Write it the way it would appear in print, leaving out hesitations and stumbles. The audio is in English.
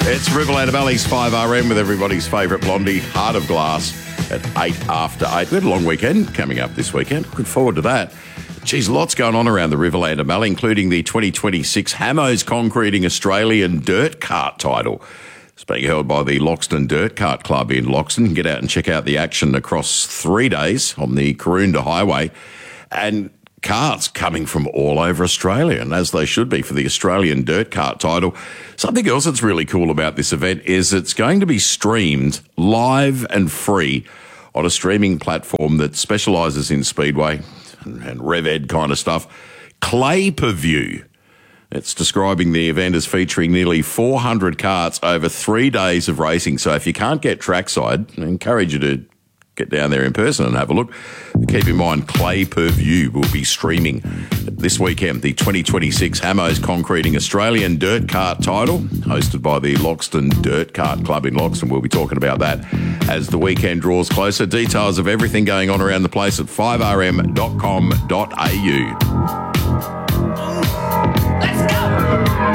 It's Riverland Valley's 5RM with everybody's favourite blondie, Heart of Glass, at 8 after 8. We had a long weekend coming up this weekend. Looking forward to that. Geez, lots going on around the Riverland Valley, including the 2026 Hamos Concreting Australian Dirt Cart title. It's being held by the Loxton Dirt Cart Club in Loxton. Get out and check out the action across 3 days on the Karoonda Highway. And carts coming from all over Australia, and as they should be for the Australian Dirt Cart title. Something else that's really cool about this event is it's going to be streamed live and free on a streaming platform that specialises in speedway and RevEd kind of stuff, Clay Per View. It's describing the event as featuring nearly 400 carts over 3 days of racing. So if you can't get trackside, I encourage you to get down there in person and have a look. Keep in mind, Clay Per View will be streaming this weekend the 2026 Hamos Concreting Australian Dirt Cart title, hosted by the Loxton Dirt Cart Club in Loxton. We'll be talking about that as the weekend draws closer. Details of everything going on around the place at 5rm.com.au. Let's go!